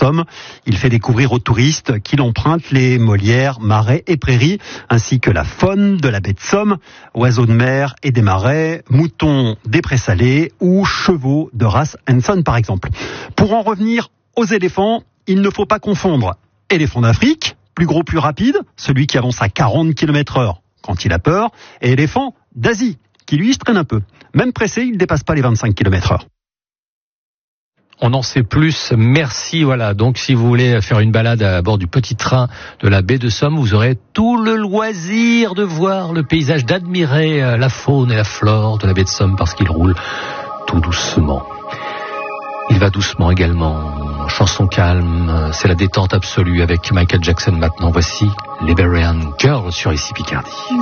Somme. Il fait découvrir aux touristes qu'il emprunte les molières, marais et prairies, ainsi que la faune de la baie de Somme, oiseaux de mer et des marais, moutons des prés salés ou chevaux de race Henson par exemple. Pour en revenir aux éléphants, il ne faut pas confondre éléphant d'Afrique, plus gros, plus rapide, celui qui avance à 40 km/h quand il a peur, et éléphant d'Asie, qui lui se traîne un peu. Même pressé, il ne dépasse pas les 25 km/h. On en sait plus, merci. Voilà, donc si vous voulez faire une balade à bord du petit train de la baie de Somme, vous aurez tout le loisir de voir le paysage, d'admirer la faune et la flore de la baie de Somme, parce qu'il roule tout doucement. Il va doucement également, chanson calme, c'est la détente absolue avec Michael Jackson maintenant. Voici Liberian Girl sur ici Picardie.